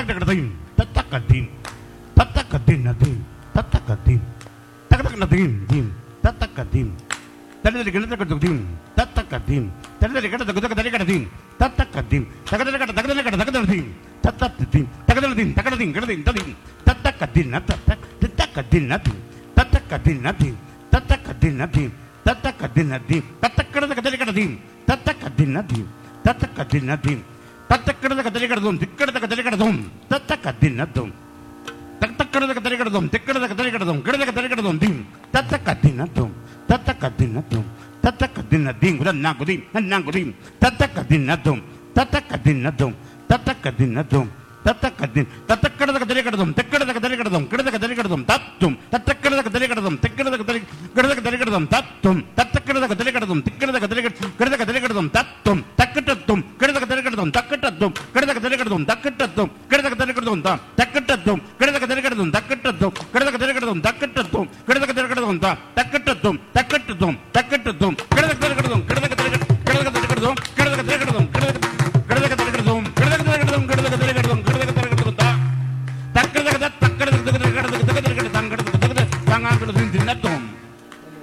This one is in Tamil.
தத்தக்கடதையும் தத்தக்கத்தீம் தத்தக்கத்தீம் நதீம் தத்தக்கத்தீம் தகதக்கடதையும் தீம் தத்தக்கத்தீம் தனிதலி கிணத்தக்கத்தீம் தத்தக்கத்தீம் தனிதலி கிணத்தக்கத்தீம் தத்தக்கத்தீம் தகதலக்கட தகதலக்கட தகதலதீம் தத்தத்தீம் தகதலதீம் தகதலதீம் கடதீம் ததீம் தத்தக்கத்தீம் நத்தக்க தத்தக்கத்தீம் நதீம் தத்தக்கத்தீம் நதீம் தத்தக்கத்தீம் நதீம் தத்தக்கத்தீம் நதீம் தத்தக்கடதக்கதலிக்கடதீம் தத்தக்கத்தீம் நதீம் தத்தக்கத்தீம் நதீம் தத்தக்கடதக்கதலிக்கடதும் திக்கடதக்கதலிக்கடதும் தத்தக்கத்தீம் நதும் தத்தக்கடதக்கதலிக்கடதும் திக்கடதக்கதலிக்கடதும் கிடதக்கதலிக்கடதும் தீம் தத்தக்கத்தீம் நதும் தத்தக்கத்தீம் நதும் தத்தக்கத்தீம் நதீம் குதன்னாகுதீம் நன்னாகுதீம் தத்தக்கத்தீம் நதும் தத்தக்கத்தீம் நதும் தத்தக்கத்தீம் நதும் தத்தக்கத்தீம் தத்தக்கடதக்கதலிக்கடதும் திக்கடதக்கதலிக்கடதும் கிடதக்கதலிக்கடதும் தத்தும் தத்தக்கடதக்கதலிக்கடதும் திக்கடதக்கதலிக்கடதும் தத்தும் தத்தக்கடதக்கதலிக்கடதும் திக்கடதக்கதலிக்கடதும் தத்தும் தக்கட்டத்தும் கிடதக்கதலிக்கடதும் தக்கட்டத்தும் கிடதக்கதலிக்கடதும் தக்கட்டத்தும் கிடதக்கதலிக்கடதும் தக்கட்டத்தும் கிடதக்கதலிக்கடதும் தக்கட்டத்தும் கிடதக்கதலிக்கடதும் தக்கட்டத்தும் கிடதக்கதலிக்கடதும் தக்கட்டத்தும் தக்கட்டத்தும்